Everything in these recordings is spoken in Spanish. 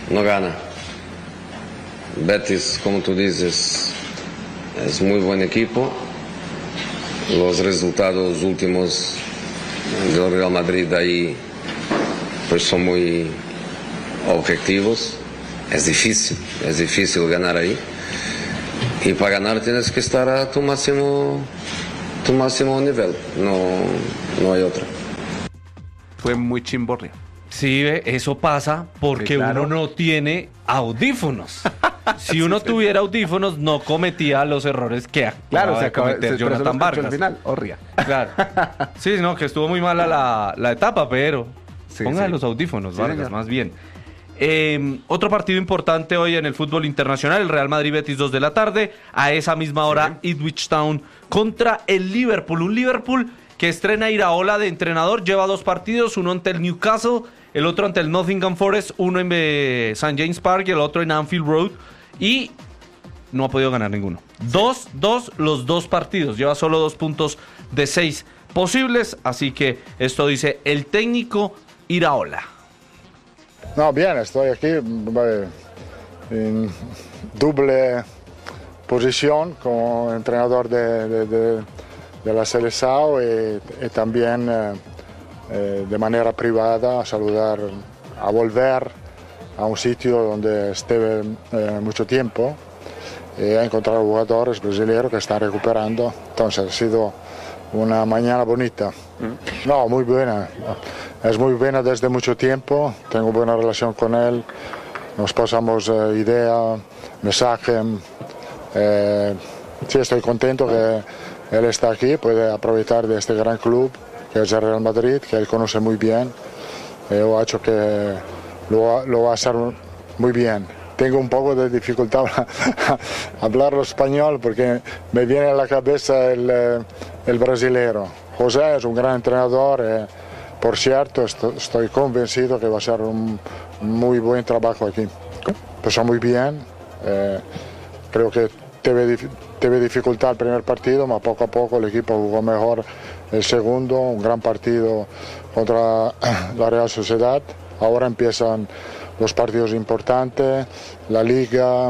no gana. Betis, como tú dices, es muy buen equipo. Los resultados últimos del Real Madrid ahí pues son muy objetivos. Es difícil ganar ahí. Y para ganar tienes que estar a tu máximo nivel. No hay otra. Fue muy chimborria. Sí, eso pasa porque uno no tiene audífonos. Si uno tuviera audífonos, no cometía los errores que acaba de cometer Jonathan Vargas. Al final, horria. Claro. Sí, no, que estuvo muy mala la etapa, pero ponga los audífonos, Vargas, señor. Más bien. Otro partido importante hoy en el fútbol internacional, el Real Madrid-Betis 2 de la tarde. A esa misma hora, Ipswich Town contra el Liverpool. Un Liverpool que estrena Iraola de entrenador, lleva 2 partidos, uno ante el Newcastle, el otro ante el Nottingham Forest, uno en St. James Park y el otro en Anfield Road, y no ha podido ganar ninguno. 2-2 los 2 partidos, lleva solo 2 puntos de 6 posibles, así que esto dice el técnico Iraola. No, bien, estoy aquí en doble posición como entrenador de la Seleção y también de manera privada a volver a un sitio donde estuve mucho tiempo y a encontrar jugadores brasileños que están recuperando. Entonces ha sido una mañana bonita. No, muy buena. Es muy buena desde mucho tiempo. Tengo buena relación con él. Nos pasamos ideas, mensajes. Sí, estoy contento que él está aquí, puede aprovechar de este gran club que es el Real Madrid, que él conoce muy bien. Yo he hecho que lo va a hacer muy bien. Tengo un poco de dificultad a hablar español porque me viene a la cabeza el brasilero. José es un gran entrenador. Por cierto, estoy convencido que va a ser un muy buen trabajo aquí. Empezó muy bien. Creo que tuve dificultad el primer partido, pero poco a poco el equipo jugó mejor el segundo. Un gran partido contra la Real Sociedad. Ahora empiezan los partidos importantes, la Liga,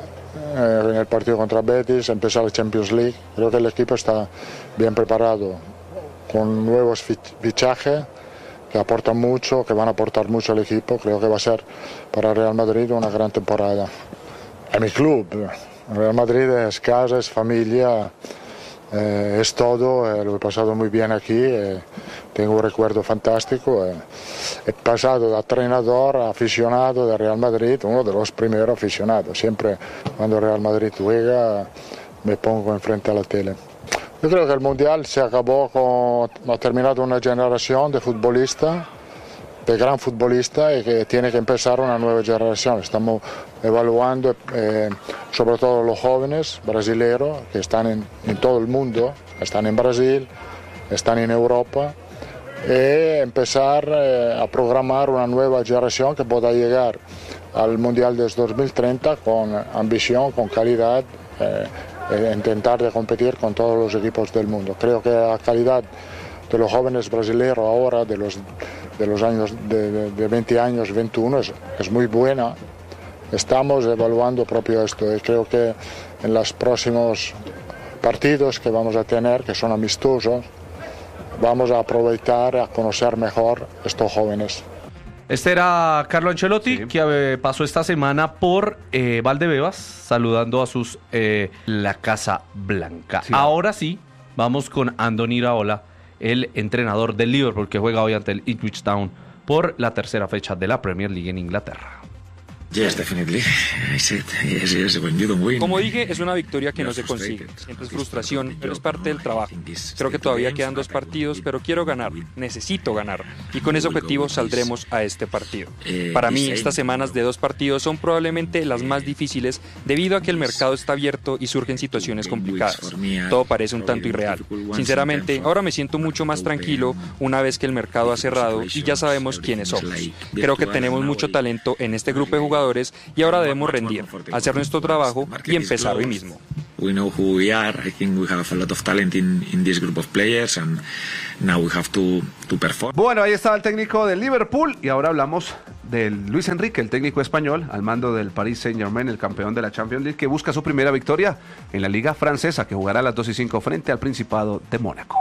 en el partido contra Betis, empezar la Champions League. Creo que el equipo está bien preparado, con nuevos fichajes que aportan mucho, que van a aportar mucho al equipo. Creo que va a ser para Real Madrid una gran temporada. Es mi club, Real Madrid es casa, es familia, es todo. Lo he pasado muy bien aquí, tengo un recuerdo fantástico. He pasado de entrenador a aficionado de Real Madrid, uno de los primeros aficionados. Siempre cuando Real Madrid juega me pongo enfrente a la tele. Yo creo que el Mundial se acabó ha terminado una generación de futbolistas, de gran futbolistas, y que tiene que empezar una nueva generación. Estamos evaluando sobre todo los jóvenes brasileños que están en todo el mundo, están en Brasil, están en Europa, y empezar a programar una nueva generación que pueda llegar al Mundial de 2030 con ambición, con calidad, intentar de competir con todos los equipos del mundo. Creo que la calidad de los jóvenes brasileños ahora, de los años de 20 años, 21, es muy buena. Estamos evaluando propio esto y creo que en los próximos partidos que vamos a tener, que son amistosos, vamos a aprovechar a conocer mejor estos jóvenes. Este era Carlo Ancelotti, que pasó esta semana por Valdebebas, saludando a sus la Casa Blanca. Sí. Ahora sí, vamos con Andoni Iraola, el entrenador del Liverpool, que juega hoy ante el Ipswich Town por la tercera fecha de la Premier League en Inglaterra. Yes, definitely. I said, yes, when you don't win. Como dije, es una victoria que no se consigue. Sientes frustración, pero es parte del trabajo. Creo que todavía quedan 2 partidos, pero quiero ganar. Necesito ganar. Y con ese objetivo saldremos a este partido. Para mí, estas semanas de 2 partidos son probablemente las más difíciles debido a que el mercado está abierto y surgen situaciones complicadas. Todo parece un tanto irreal. Sinceramente, ahora me siento mucho más tranquilo una vez que el mercado ha cerrado y ya sabemos quiénes somos. Creo que tenemos mucho talento en este grupo de jugadores y ahora debemos rendir, hacer nuestro trabajo y empezar hoy mismo. We know who we are. I think we have a lot of talent in this group of players and now we have to perform. Bueno, ahí estaba el técnico del Liverpool y ahora hablamos de Luis Enrique, el técnico español, al mando del Paris Saint-Germain, el campeón de la Champions League, que busca su primera victoria en la Liga Francesa, que jugará a las 2:05 frente al Principado de Mónaco.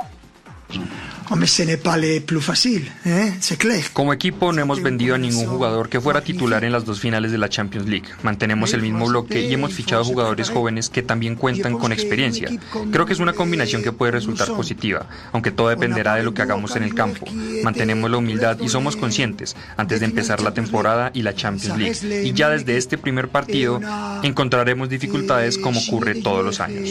Como equipo no hemos vendido a ningún jugador que fuera titular en las 2 finales de la Champions League. Mantenemos el mismo bloque y hemos fichado jugadores jóvenes que también cuentan con experiencia. Creo que es una combinación que puede resultar positiva, aunque todo dependerá de lo que hagamos en el campo. Mantenemos la humildad y somos conscientes antes de empezar la temporada y la Champions League. Y ya desde este primer partido encontraremos dificultades como ocurre todos los años.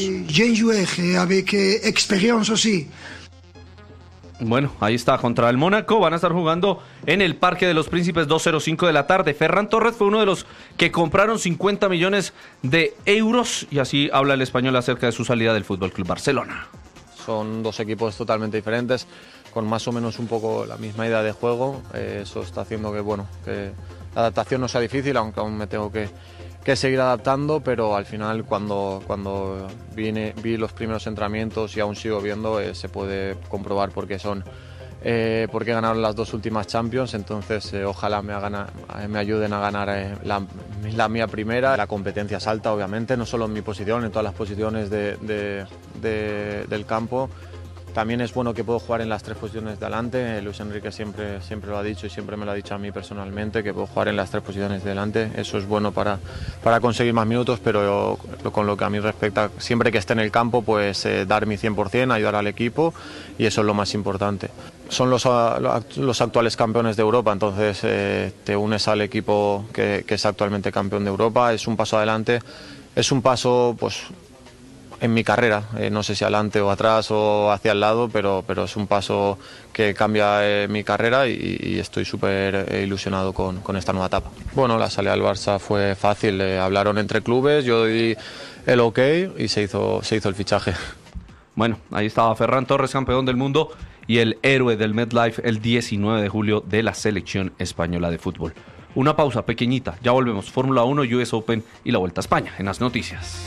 Bueno, ahí está, contra el Mónaco. Van a estar jugando en el Parque de los Príncipes, 2:05 de la tarde. Ferran Torres fue uno de los que compraron 50 millones de euros y así habla el español acerca de su salida del FC Barcelona. Son 2 equipos totalmente diferentes, con más o menos un poco la misma idea de juego. Eso está haciendo que la adaptación no sea difícil, aunque aún me tengo que seguir adaptando, pero al final cuando vi los primeros entrenamientos y aún sigo viendo, se puede comprobar por qué ganaron las 2 últimas Champions. Entonces ojalá me ayuden a ganar la mía primera. La competencia es alta, obviamente, no solo en mi posición, en todas las posiciones del campo. También es bueno que puedo jugar en las 3 posiciones de delante. Luis Enrique siempre lo ha dicho y siempre me lo ha dicho a mí personalmente, que puedo jugar en las 3 posiciones de delante. Eso es bueno para conseguir más minutos, pero con lo que a mí respecta, siempre que esté en el campo, pues dar mi 100%, ayudar al equipo, y eso es lo más importante. Son los actuales campeones de Europa, entonces te unes al equipo que es actualmente campeón de Europa. Es un paso adelante, es un paso pues en mi carrera, no sé si adelante o atrás o hacia el lado, pero es un paso que cambia mi carrera y estoy súper ilusionado con esta nueva etapa. Bueno, la salida del Barça fue fácil, hablaron entre clubes, yo di el ok y se hizo el fichaje. Bueno, ahí estaba Ferran Torres, campeón del mundo y el héroe del MetLife el 19 de julio de la selección española de fútbol. Una pausa pequeñita, ya volvemos. Fórmula 1, US Open y la Vuelta a España en las noticias.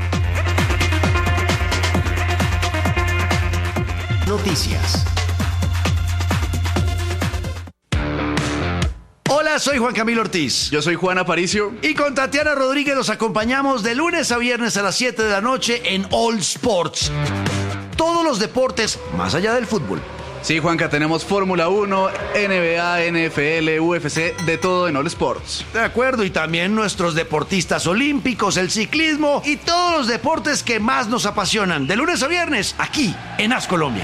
Noticias. Hola, soy Juan Camilo Ortiz. Yo soy Juan Aparicio. Y con Tatiana Rodríguez los acompañamos de lunes a viernes a las 7 de la noche en All Sports. Todos los deportes más allá del fútbol. Sí, Juanca, tenemos Fórmula 1, NBA, NFL, UFC, de todo en All Sports. De acuerdo, y también nuestros deportistas olímpicos, el ciclismo y todos los deportes que más nos apasionan. De lunes a viernes, aquí en AS Colombia.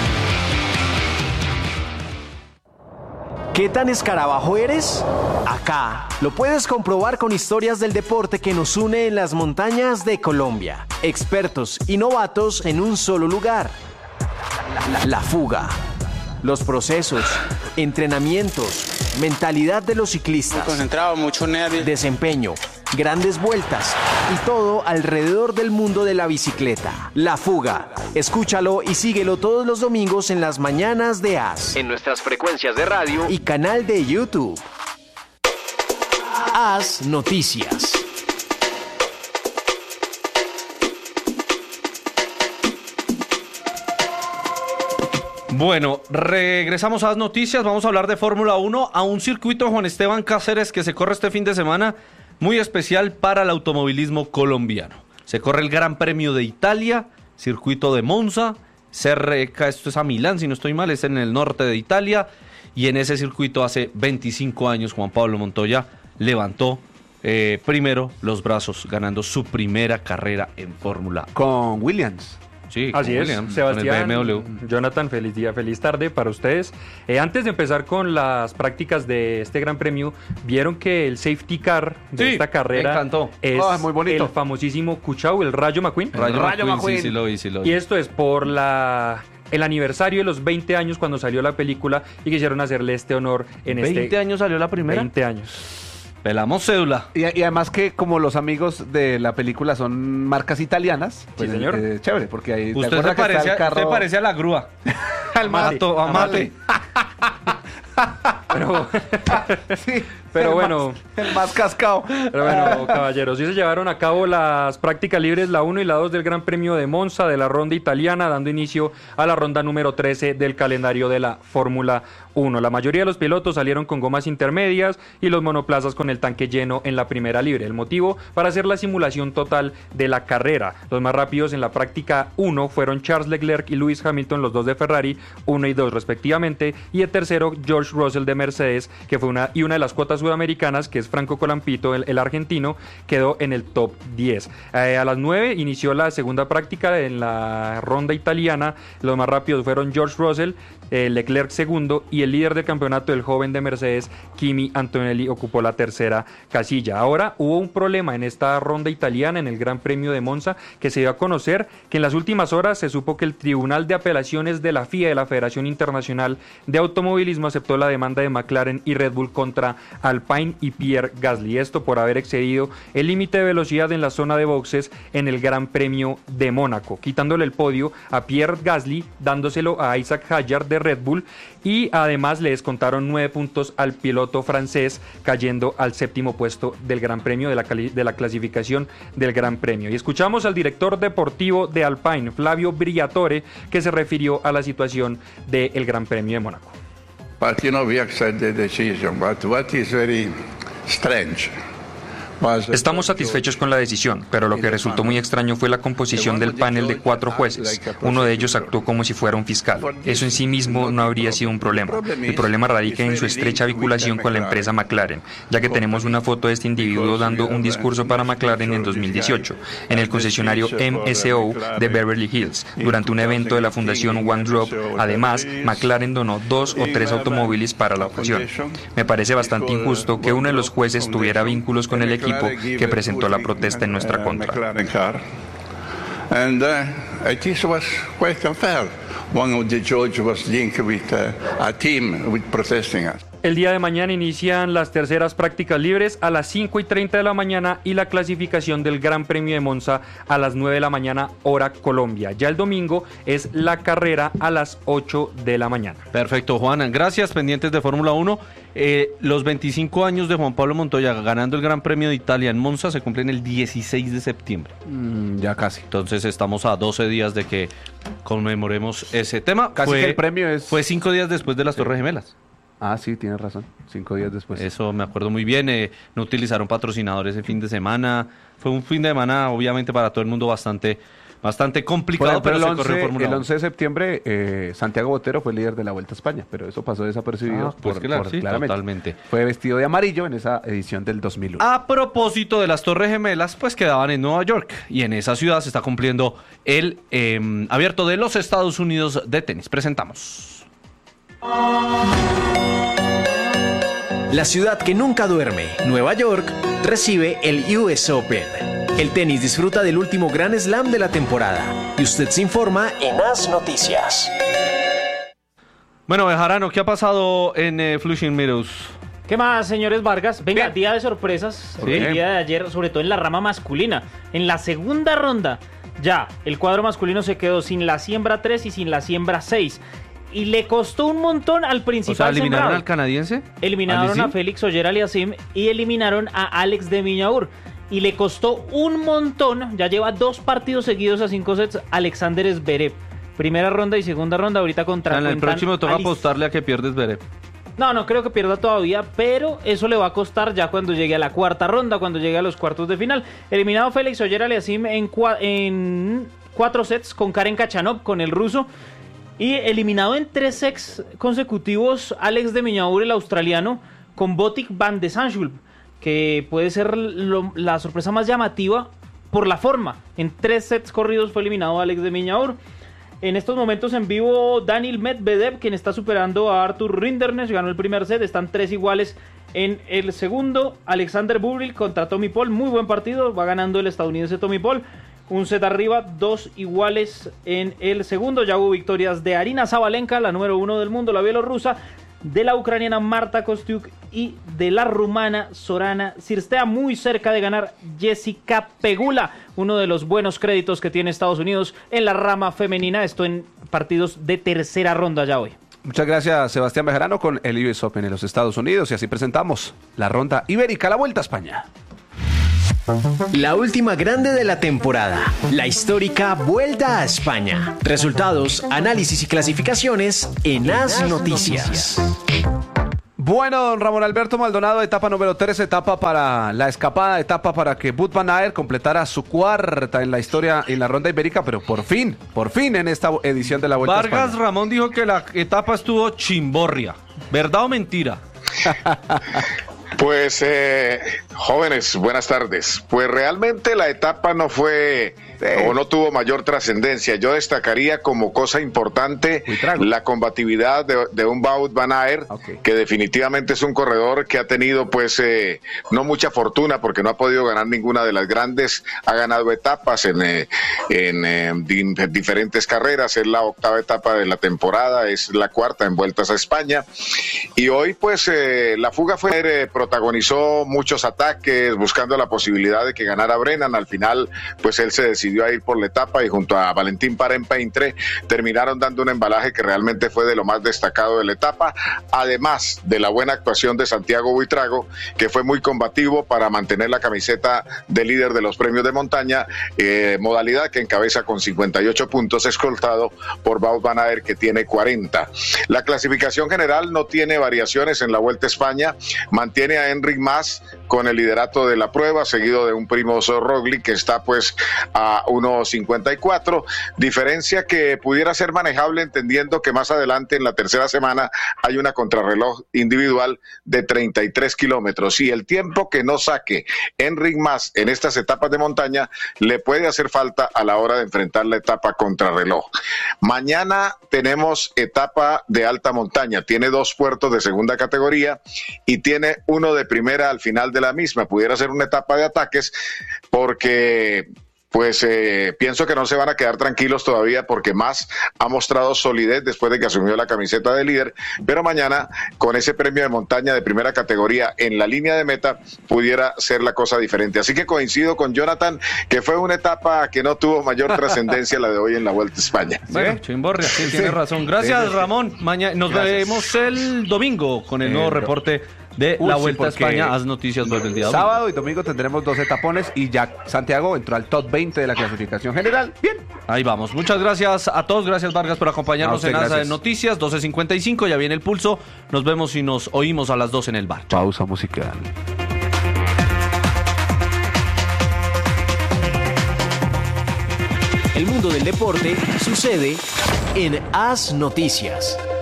¿Qué tan escarabajo eres? Acá lo puedes comprobar con historias del deporte que nos une en las montañas de Colombia. Expertos y novatos en un solo lugar. La fuga. Los procesos, entrenamientos, mentalidad de los ciclistas. Muy concentrado, mucho nervio. Desempeño, grandes vueltas y todo alrededor del mundo de la bicicleta. La fuga. Escúchalo y síguelo todos los domingos en las mañanas de AS. En nuestras frecuencias de radio y canal de YouTube. AS Noticias. Bueno, regresamos a las noticias, vamos a hablar de Fórmula 1, a un circuito Juan Esteban Cáceres que se corre este fin de semana, muy especial para el automovilismo colombiano. Se corre el Gran Premio de Italia, circuito de Monza, CRK, esto es a Milán, si no estoy mal, es en el norte de Italia, y en ese circuito hace 25 años Juan Pablo Montoya levantó primero los brazos, ganando su primera carrera en Fórmula 1. Con Williams. Sí, así es, Williams, Sebastián, con el BMW. Jonathan, feliz día, feliz tarde para ustedes. Antes de empezar con las prácticas de este Gran Premio, vieron que el safety car de esta carrera es muy bonito. El famosísimo Kuchau, el Rayo McQueen. Rayo McQueen, sí lo vi. Y esto es por el aniversario de los 20 años cuando salió la película y quisieron hacerle este honor en ¿20 años salió la primera? 20 años. Pelamos cédula. Y además que como los amigos de la película son marcas italianas, pues sí, señor. Chévere, porque ahí usted se parece a la grúa. Al mate. Pero sí. Pero bueno, el más cascado. Pero bueno, caballeros, sí se llevaron a cabo las prácticas libres, la 1 y la 2 del Gran Premio de Monza de la ronda italiana, dando inicio a la ronda número 13 del calendario de la Fórmula 1. La mayoría de los pilotos salieron con gomas intermedias y los monoplazas con el tanque lleno en la primera libre. El motivo para hacer la simulación total de la carrera. Los más rápidos en la práctica 1 fueron Charles Leclerc y Lewis Hamilton, los dos de Ferrari, 1 y 2 respectivamente, y el tercero George Russell de Mercedes, que fue una de las cuotas sudamericanas, que es Franco Colampito, el argentino, quedó en el top 10. A las 9 inició la segunda práctica en la ronda italiana. Los más rápidos fueron George Russell, Leclerc segundo, y el líder del campeonato, el joven de Mercedes, Kimi Antonelli, ocupó la tercera casilla. Ahora hubo un problema en esta ronda italiana, en el Gran Premio de Monza, que se dio a conocer que en las últimas horas se supo que el Tribunal de Apelaciones de la FIA, de la Federación Internacional de Automovilismo, aceptó la demanda de McLaren y Red Bull contra Alpine y Pierre Gasly. Esto por haber excedido el límite de velocidad en la zona de boxes en el Gran Premio de Mónaco, quitándole el podio a Pierre Gasly, dándoselo a Isaac Hadjar de Red Bull, y además le descontaron 9 puntos al piloto francés, cayendo al séptimo puesto del Gran Premio, de la clasificación del Gran Premio. Y escuchamos al director deportivo de Alpine, Flavio Briatore, que se refirió a la situación del Gran Premio de Mónaco. But we accept the decision, but what is very strange. Estamos satisfechos con la decisión, pero lo que resultó muy extraño fue la composición del panel de 4 jueces. Uno de ellos actuó como si fuera un fiscal. Eso en sí mismo no habría sido un problema. El problema radica en su estrecha vinculación con la empresa McLaren, ya que tenemos una foto de este individuo dando un discurso para McLaren en 2018, en el concesionario MSO de Beverly Hills, durante un evento de la fundación One Drop. Además, McLaren donó 2 o 3 automóviles para la ocasión. Me parece bastante injusto que uno de los jueces tuviera vínculos con el equipo que presentó la protesta en nuestra contra. And it was quite unfair. One of the judges was linked with a team with protesting us. El día de mañana inician las terceras prácticas libres a las 5:30 de la mañana y la clasificación del Gran Premio de Monza a las 9 de la mañana, hora Colombia. Ya el domingo es la carrera a las 8 de la mañana. Perfecto, Juan. Gracias, pendientes de Fórmula 1. Los 25 años de Juan Pablo Montoya ganando el Gran Premio de Italia en Monza se cumplen el 16 de septiembre. Ya casi. Entonces estamos a 12 días de que conmemoremos ese tema. Casi que el premio es... Fue 5 días después de las Torres Gemelas. Ah, sí, tienes razón. 5 días después. Eso me acuerdo muy bien. No utilizaron patrocinadores ese fin de semana. Fue un fin de semana, obviamente, para todo el mundo bastante complicado, pero se corrió Fórmula 1. El 11 de septiembre, Santiago Botero fue líder de la Vuelta a España, pero eso pasó desapercibido. Sí, totalmente. Fue vestido de amarillo en esa edición del 2001. A propósito de las Torres Gemelas, pues quedaban en Nueva York, y en esa ciudad se está cumpliendo el Abierto de los Estados Unidos de tenis. Presentamos. La ciudad que nunca duerme, Nueva York, recibe el US Open. El tenis disfruta del último Grand Slam de la temporada. Y usted se informa en As Noticias. Bueno, Bejarano, ¿qué ha pasado en Flushing Meadows? ¿Qué más, señores Vargas? Venga, día de sorpresas. ¿Sí? El día de ayer, sobre todo en la rama masculina. En la segunda ronda, ya, el cuadro masculino se quedó sin la siembra 3 y sin la siembra 6. Y le costó un montón al principal. O sea, ¿eliminaron sembrado. al canadiense? Eliminaron a Félix Auger-Aliassime y eliminaron a Alex de Minaur. Y le costó un montón. Ya lleva 2 partidos seguidos a 5 sets Alexander Zverev. Primera ronda y segunda ronda ahorita contra En el próximo toca apostarle a que pierdes Zverev. No creo que pierda todavía, pero eso le va a costar ya cuando llegue a la cuarta ronda, cuando llegue a los cuartos de final. Eliminado Félix Auger-Aliassime en 4 sets con Karen Khachanov, con el ruso. Y eliminado en 3 sets consecutivos Alex de Minaur, el australiano, con Botic van de Zandschulp, que puede ser la sorpresa más llamativa por la forma. En 3 sets corridos fue eliminado Alex de Minaur. En estos momentos en vivo, Daniil Medvedev, quien está superando a Arthur Rinderknech, ganó el primer set, están 3 iguales en el segundo. Alexander Bublik contra Tommy Paul, muy buen partido, va ganando el estadounidense Tommy Paul. Un set arriba, 2 iguales en el segundo. Ya hubo victorias de Arina Sabalenka, la número 1 del mundo, la bielorrusa, de la ucraniana Marta Kostyuk y de la rumana Sorana Cirstea, muy cerca de ganar Jessica Pegula, uno de los buenos créditos que tiene Estados Unidos en la rama femenina, esto en partidos de tercera ronda ya hoy. Muchas gracias, Sebastián Bejarano, con el US Open en los Estados Unidos. Y así presentamos la ronda ibérica, la Vuelta a España. La última grande de la temporada, la histórica Vuelta a España. Resultados, análisis y clasificaciones en AS Noticias. Bueno, don Ramón Alberto Maldonado, etapa número 3, etapa para la escapada, etapa para que Wout van Aert completara su cuarta en la historia en la ronda ibérica, pero por fin en esta edición de la Vuelta a España. Vargas Ramón dijo que la etapa estuvo chimborria. ¿Verdad o mentira? Pues, jóvenes, buenas tardes. Pues realmente la etapa no fue o no tuvo mayor trascendencia. Yo destacaría como cosa importante la combatividad de un Wout van Aert, que definitivamente es un corredor que ha tenido pues no mucha fortuna porque no ha podido ganar ninguna de las grandes. Ha ganado etapas en diferentes carreras. Es la octava etapa de la temporada, es la cuarta en Vueltas a España. Y hoy pues la fuga fue protagonizó muchos ataques buscando la posibilidad de que ganara Brennan. Al final pues él se decidió a ir por la etapa y junto a Valentín Parent-Peintre terminaron dando un embalaje que realmente fue de lo más destacado de la etapa, además de la buena actuación de Santiago Buitrago, que fue muy combativo para mantener la camiseta de líder de los premios de montaña, modalidad que encabeza con 58 puntos, escoltado por Wout van Aert, que tiene 40. La clasificación general no tiene variaciones en la Vuelta a España, mantiene a Enric Mas con el liderato de la prueba, seguido de un Primož Roglič que está pues a 1.54, diferencia que pudiera ser manejable entendiendo que más adelante en la tercera semana hay una contrarreloj individual de 33 kilómetros y el tiempo que no saque Enric Mas en estas etapas de montaña le puede hacer falta a la hora de enfrentar la etapa contrarreloj. Mañana tenemos etapa de alta montaña, tiene 2 puertos de segunda categoría y tiene uno de primera al final de la misma. Pudiera ser una etapa de ataques porque pues pienso que no se van a quedar tranquilos todavía porque Mas ha mostrado solidez después de que asumió la camiseta de líder, pero mañana con ese premio de montaña de primera categoría en la línea de meta pudiera ser la cosa diferente. Así que coincido con Jonathan que fue una etapa que no tuvo mayor trascendencia la de hoy en la Vuelta a España. Bueno, chimborria, sí, tiene razón. Gracias, Ramón. Nos vemos el domingo con el nuevo reporte de la Vuelta a España. AS Noticias vuelve el día domingo. Sábado y domingo tendremos 2 etapones y ya Santiago entró al top 20 de la clasificación general. Bien. Ahí vamos. Muchas gracias a todos. Gracias, Vargas, por acompañarnos en AS Noticias. 12:55, ya viene el pulso. Nos vemos y nos oímos a las 2 en el bar. Pausa musical. El mundo del deporte sucede en AS Noticias.